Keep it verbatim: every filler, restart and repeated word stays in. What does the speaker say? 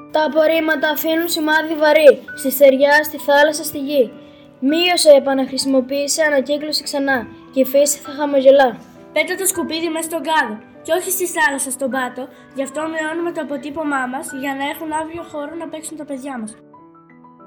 Τα απορρίμματα αφήνουν σημάδι βαρύ, στη στεριά, στη θάλασσα, στη γη. Μείωσε, επαναχρησιμοποίησε, ανακύκλωση ξανά και η φύση θα χαμογελά. Πέτα το σκουπίδι μέσα στον κάδο και όχι στη θάλασσα στον πάτο, γι' αυτό μειώνουμε το αποτύπωμά μας για να έχουν αύριο χώρο να παίξουν τα παιδιά μας.